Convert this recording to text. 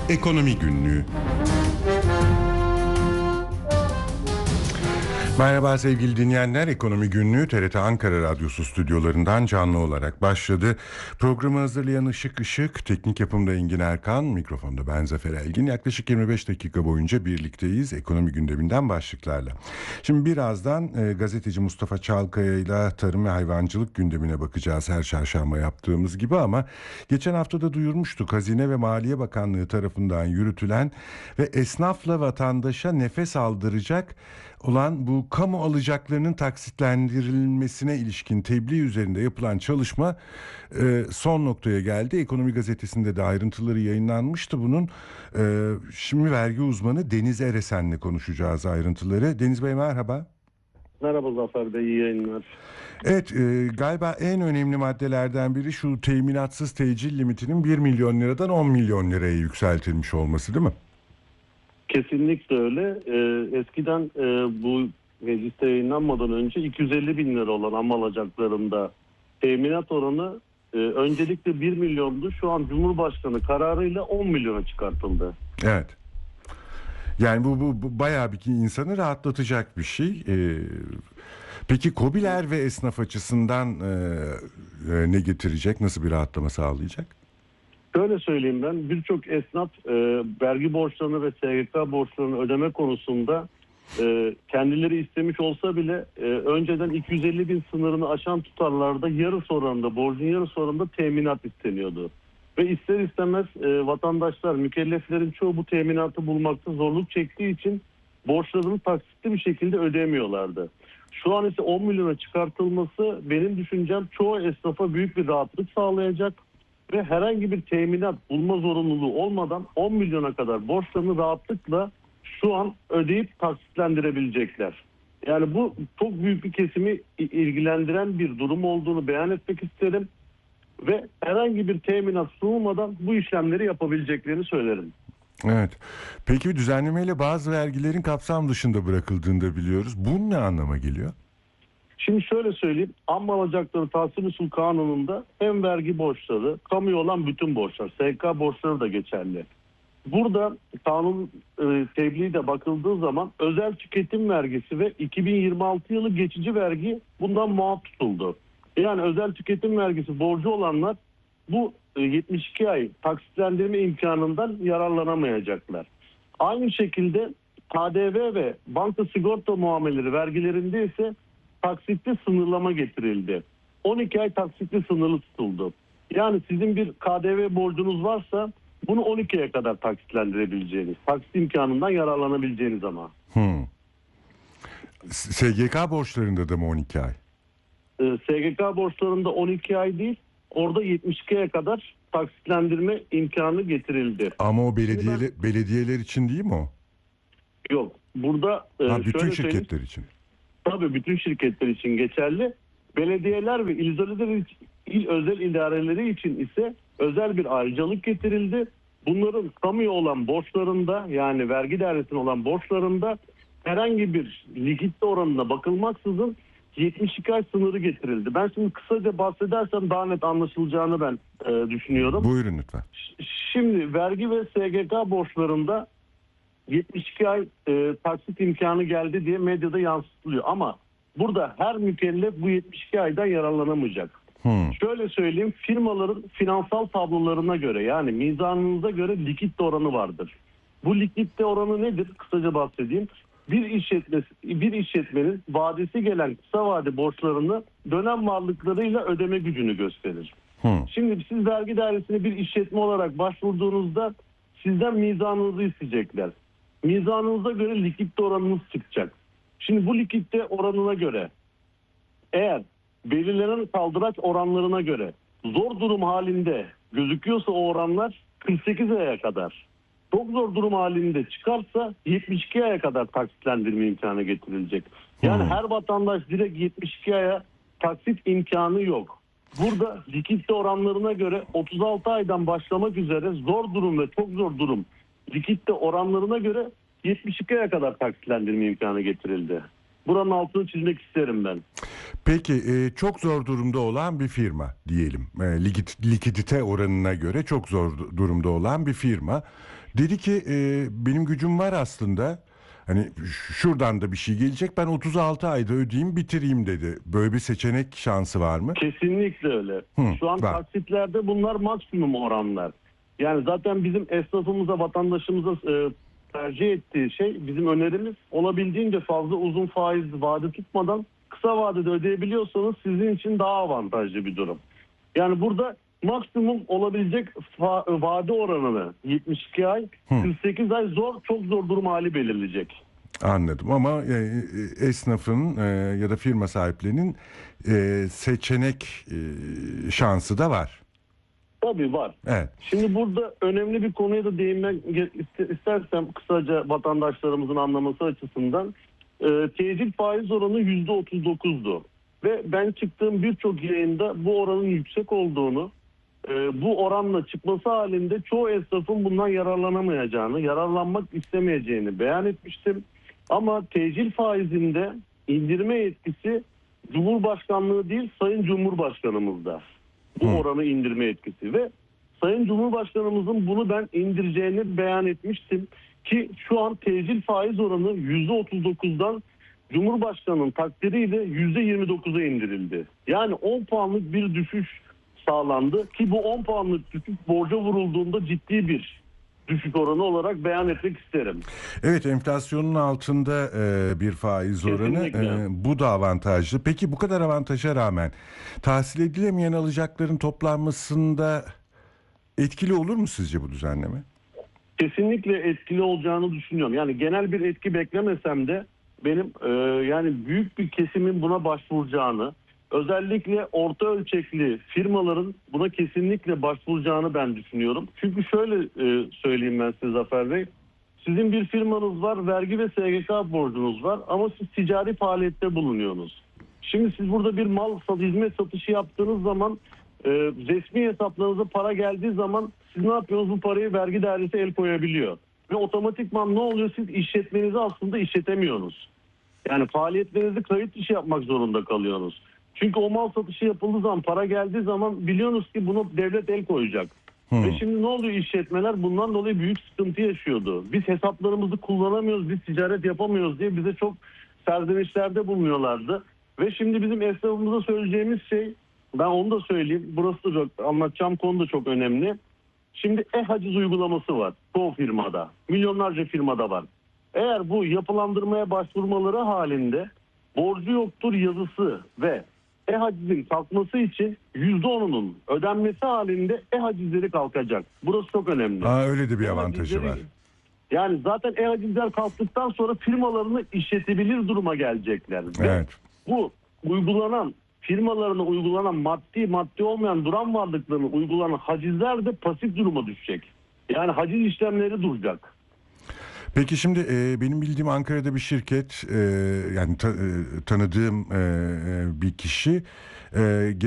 Ekonomi Günlüğü. Merhaba sevgili dinleyenler, Ekonomi Günlüğü TRT Ankara Radyosu stüdyolarından canlı olarak başladı. Programı hazırlayan Işık, teknik yapımda Engin Erkan, mikrofonda ben Zafer Elgin. Yaklaşık 25 dakika boyunca birlikteyiz ekonomi gündeminden başlıklarla. Şimdi birazdan gazeteci Mustafa Çalkaya ile tarım ve hayvancılık gündemine bakacağız her çarşamba yaptığımız gibi, ama geçen hafta da duyurmuştuk. Hazine ve Maliye Bakanlığı tarafından yürütülen ve esnafla vatandaşa nefes aldıracak olan bu kamu alacaklarının taksitlendirilmesine ilişkin tebliğ üzerinde yapılan çalışma son noktaya geldi. Ekonomi Gazetesi'nde de ayrıntıları yayınlanmıştı bunun. Şimdi vergi uzmanı Deniz Eresen'le konuşacağız ayrıntıları. Deniz Bey merhaba. Merhaba Zafer Bey, iyi yayınlar. Evet, galiba en önemli maddelerden biri şu teminatsız tecil limitinin 1 milyon liradan 10 milyon liraya yükseltilmiş olması, değil mi? Kesinlikle öyle. Eskiden bu mecliste yayınlanmadan önce 250 bin lira olan am alacaklarında teminat oranı öncelikle 1 milyondu. Şu an Cumhurbaşkanı kararıyla 10 milyona çıkartıldı. Evet. Yani bu bayağı bir insanı rahatlatacak bir şey. Peki KOBİ'ler ve esnaf açısından ne getirecek? Nasıl bir rahatlama sağlayacak? Şöyle söyleyeyim, ben birçok esnaf vergi borçlarını ve SGK borçlarını ödeme konusunda kendileri istemiş olsa bile önceden 250 bin sınırını aşan tutarlarda yarısı oranında, borcun yarısı oranında teminat isteniyordu. Ve ister istemez vatandaşlar, mükelleflerin çoğu bu teminatı bulmakta zorluk çektiği için borçlarını taksitli bir şekilde ödeyemiyorlardı. Şu an ise 10 milyona çıkartılması benim düşüncem çoğu esnafa büyük bir rahatlık sağlayacak ve herhangi bir teminat bulma zorunluluğu olmadan 10 milyona kadar borçlarını rahatlıkla şu an ödeyip taksitlendirebilecekler. Yani bu çok büyük bir kesimi ilgilendiren bir durum olduğunu beyan etmek isterim ve herhangi bir teminat sunulmadan bu işlemleri yapabileceklerini söylerim. Evet. Peki düzenlemeyle bazı vergilerin kapsam dışında bırakıldığını da biliyoruz. Bu ne anlama geliyor? Şimdi şöyle söyleyeyim, am alacakları tahsil usul kanununda hem vergi borçları, kamuya olan bütün borçlar, SGK borçları da geçerli. Burada kanun tebliği de bakıldığı zaman özel tüketim vergisi ve 2026 yılı geçici vergi bundan muaf tutuldu. Yani özel tüketim vergisi borcu olanlar bu 72 ay taksitlendirme imkanından yararlanamayacaklar. Aynı şekilde KDV ve banka sigorta muamelleri vergilerinde ise taksitli sınırlama getirildi. 12 ay taksitli sınırlı tutuldu. Yani sizin bir KDV borcunuz varsa bunu 12 aya kadar taksitlendirebileceğiniz, taksit imkanından yararlanabileceğiniz ama. SGK borçlarında da mı 12 ay? SGK borçlarında 12 ay değil, orada 72 aya kadar taksitlendirme imkanı getirildi. Ama o belediyeler için değil mi o? Yok. Burada bütün şirketler için. Tabii bütün şirketler için geçerli. Belediyeler ve il özel idareleri için ise özel bir ayrıcalık getirildi. Bunların kamuya olan borçlarında, yani vergi dairesine olan borçlarında herhangi bir likidite oranına bakılmaksızın 72 ay sınırı getirildi. Ben şimdi kısaca bahsedersem daha net anlaşılacağını ben düşünüyorum. Buyurun lütfen. Şimdi vergi ve SGK borçlarında 72 ay taksit imkanı geldi diye medyada yansıtılıyor. Ama burada her mükellef bu 72 aydan yararlanamayacak. Şöyle söyleyeyim, firmaların finansal tablolarına göre, yani mizanınıza göre likidite oranı vardır. Bu likidite oranı nedir? Kısaca bahsedeyim. Bir işletmenin vadesi gelen kısa vade borçlarını dönem varlıklarıyla ödeme gücünü gösterir. Şimdi siz vergi dairesine bir işletme olarak başvurduğunuzda sizden mizanınızı isteyecekler. Mizanınıza göre likidite oranınız çıkacak. Şimdi bu likidite oranına göre, eğer belirlenen kaldıraç oranlarına göre zor durum halinde gözüküyorsa o oranlar 48 aya kadar, çok zor durum halinde çıkarsa 72 aya kadar taksitlendirme imkanı getirilecek. Yani her vatandaş direkt 72 aya taksit imkanı yok. Burada likidite oranlarına göre 36 aydan başlamak üzere zor durum ve çok zor durum likidite oranlarına göre 72 aya kadar taksitlendirme imkanı getirildi. Buranın altını çizmek isterim ben. Peki çok zor durumda olan bir firma diyelim. Likidite oranına göre çok zor durumda olan bir firma. Dedi ki benim gücüm var aslında. Hani şuradan da bir şey gelecek. Ben 36 ayda ödeyeyim, bitireyim dedi. Böyle bir seçenek şansı var mı? Kesinlikle öyle. Şu an var. taksitlerde bunlar maksimum oranlar. Yani zaten bizim esnafımıza, vatandaşımıza tercih ettiği şey, bizim önerimiz olabildiğince fazla uzun faiz vade tutmadan kısa vadede ödeyebiliyorsanız sizin için daha avantajlı bir durum. Yani burada maksimum olabilecek vade oranını 72 ay, 48 ay çok zor durum hali belirleyecek. Anladım ama esnafın ya da firma sahiplerinin seçenek şansı da var. Tabii var. Evet. Şimdi burada önemli bir konuya da değinmek istersem kısaca vatandaşlarımızın anlaması açısından tecil faiz oranı %39'du. Ve ben çıktığım birçok yayında bu oranın yüksek olduğunu, bu oranla çıkması halinde çoğu esnafın bundan yararlanamayacağını, yararlanmak istemeyeceğini beyan etmiştim. Ama tecil faizinde indirme yetkisi Cumhurbaşkanlığı değil, Sayın Cumhurbaşkanımızda. Bu oranı indirme etkisi ve Sayın Cumhurbaşkanımızın bunu ben indireceğini beyan etmiştim ki şu an tecil faiz oranı %39'dan Cumhurbaşkanının takdiriyle %29'a indirildi. Yani 10 puanlık bir düşüş sağlandı ki bu 10 puanlık düşüş borca vurulduğunda ciddi bir düşük oranı olarak beyan etmek isterim. Evet, enflasyonun altında bir faiz oranı, bu da avantajlı. Peki bu kadar avantaja rağmen tahsil edilemeyen alacakların toplanmasında etkili olur mu sizce bu düzenleme? Kesinlikle etkili olacağını düşünüyorum. Yani genel bir etki beklemesem de benim yani büyük bir kesimin buna başvuracağını, özellikle orta ölçekli firmaların buna kesinlikle başvuracağını ben düşünüyorum. Çünkü şöyle söyleyeyim ben size Zafer Bey. Sizin bir firmanız var, vergi ve SGK borcunuz var ama siz ticari faaliyette bulunuyorsunuz. Şimdi siz burada bir mal, hizmet satışı yaptığınız zaman resmi hesaplarınıza para geldiği zaman siz ne yapıyorsunuz? Bu parayı vergi dairesi el koyabiliyor. Ve otomatikman ne oluyor? Siz işletmenizi aslında işletemiyorsunuz. Yani faaliyetlerinizi kayıt dışı yapmak zorunda kalıyorsunuz. Çünkü o mal satışı yapıldığı zaman, para geldiği zaman biliyorsunuz ki bunu devlet el koyacak. Ve şimdi ne oluyor işletmeler? Bundan dolayı büyük sıkıntı yaşıyordu. Biz hesaplarımızı kullanamıyoruz, biz ticaret yapamıyoruz diye bize çok serzenişlerde bulunuyorlardı. Ve şimdi bizim esnafımıza söyleyeceğimiz şey, ben onu da söyleyeyim. Burası da çok, anlatacağım konu da çok önemli. Şimdi e-haciz uygulaması var çoğu firmada. Milyonlarca firmada var. Eğer bu yapılandırmaya başvurmaları halinde borcu yoktur yazısı ve e-hacizin kalkması için %10'unun ödenmesi halinde e-hacizleri kalkacak. Burası çok önemli. Öyle de bir avantajı var. Yani zaten e-hacizler kalktıktan sonra firmalarını işletebilir duruma gelecekler. Evet. Bu uygulanan firmalarına uygulanan maddi olmayan duran varlıklarına uygulanan hacizler de pasif duruma düşecek. Yani haciz işlemleri duracak. Peki şimdi benim bildiğim Ankara'da bir şirket, yani tanıdığım bir kişi